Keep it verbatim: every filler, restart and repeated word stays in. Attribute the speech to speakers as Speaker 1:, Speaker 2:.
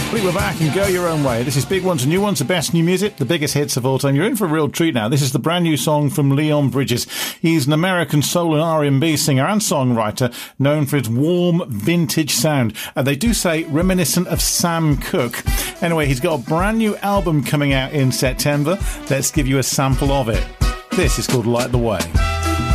Speaker 1: We're back and go your own way. This is Big Ones and New Ones, the best new music, the biggest hits of all time. You're in for a real treat now. This is the brand new song from Leon Bridges. He's an American soul and R and B singer and songwriter known for his warm, vintage sound. And they do say reminiscent of Sam Cooke. Anyway, he's got a brand new album coming out in September. Let's give you a sample of it. This is called Light the Way.